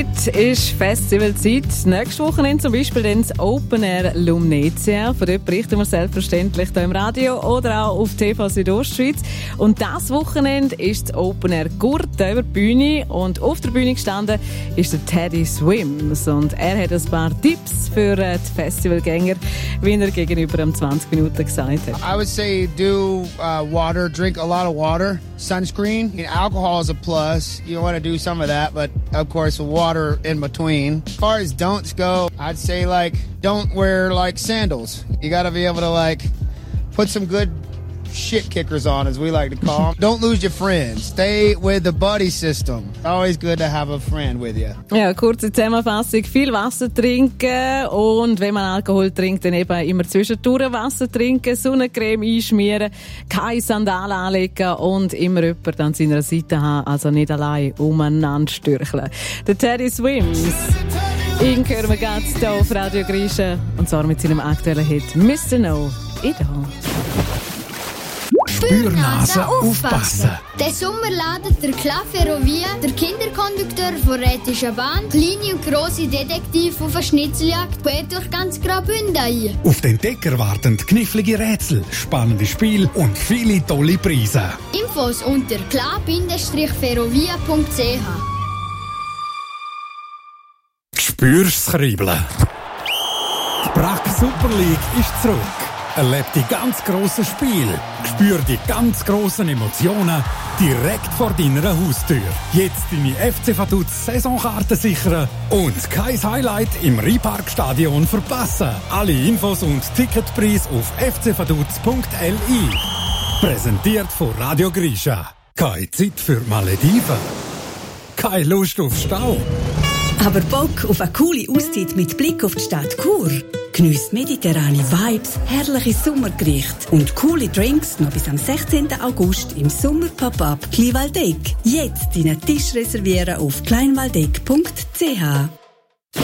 Es ist Festivalzeit. Nächstes Wochenende zum Beispiel dann das Open Air Lumnezia. Von dort berichten wir selbstverständlich hier im Radio oder auch auf TV Südostschweiz. Und das Wochenende ist das Open Air Gurten über die Bühne. Und auf der Bühne gestanden ist der Teddy Swims. Und er hat ein paar Tipps für die Festivalgänger, wie er gegenüber am 20 Minuten gesagt hat. I would say do water, drink a lot of water, sunscreen. Alcohol is a plus. You want to do some of that, but of course water in between. As far as don'ts go, I'd say don't wear sandals. You got to be able to put some good shit kickers on, as we like to call them. Don't lose your friends. Stay with the buddy system. Always good to have a friend with you. Ja, kurze Zusammenfassung. Viel Wasser trinken und wenn man Alkohol trinkt, dann eben immer zwischendurch Wasser trinken, Sonnencreme einschmieren, keine Sandalen anlegen und immer jemanden an seiner Seite haben, also nicht allein umeinander stürcheln. Der Teddy Swims. Ihn hören wir gerade hier auf Radio Grisha und zwar mit seinem aktuellen Hit Mr. No It All. Spürnase aufpassen. Den Sommer ladet der Club Ferrovia, der Kinderkondukteur von Rätischer Bahn, kleine und grosse Detektive auf eine Schnitzeljagd quer durch ganz Graubünden ein. Auf den Entdecker warten knifflige Rätsel, spannende Spiele und viele tolle Preise. Infos unter club-ferrovia.ch. Spürst das Kribbeln? Die Prag Super League ist zurück. Erlebe die ganz grossen Spiele. Spür die ganz grossen Emotionen direkt vor deiner Haustür. Jetzt deine FC Vaduz Saisonkarten sichern und kein Highlight im Rheinparkstadion verpassen. Alle Infos und Ticketpreis auf fcvaduz.li. Präsentiert von Radio Grisha. Keine Zeit für Malediven. Keine Lust auf Stau. Aber Bock auf eine coole Auszeit mit Blick auf die Stadt Chur. Geniesst mediterrane Vibes, herrliche Sommergerichte und coole Drinks noch bis am 16. August im Sommer-Pop-Up Kleinwaldeck. Jetzt deinen Tisch reservieren auf kleinwaldeck.ch.